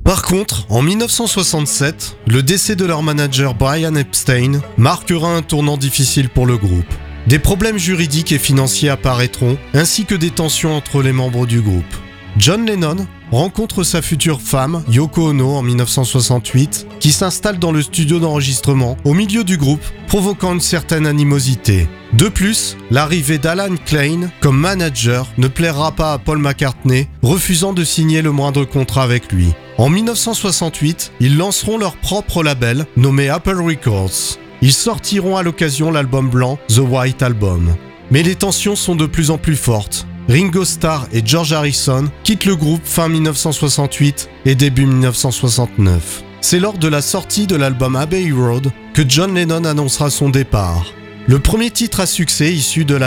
Par contre, en 1967, le décès de leur manager Brian Epstein marquera un tournant difficile pour le groupe. Des problèmes juridiques et financiers apparaîtront, ainsi que des tensions entre les membres du groupe. John Lennon rencontre sa future femme, Yoko Ono, en 1968, qui s'installe dans le studio d'enregistrement au milieu du groupe, provoquant une certaine animosité. De plus, l'arrivée d'Alan Klein comme manager ne plaira pas à Paul McCartney, refusant de signer le moindre contrat avec lui. En 1968, ils lanceront leur propre label, nommé Apple Records. Ils sortiront à l'occasion l'album blanc The White Album. Mais les tensions sont de plus en plus fortes. Ringo Starr et George Harrison quittent le groupe fin 1968 et début 1969. C'est lors de la sortie de l'album Abbey Road que John Lennon annoncera son départ. Le premier titre à succès issu de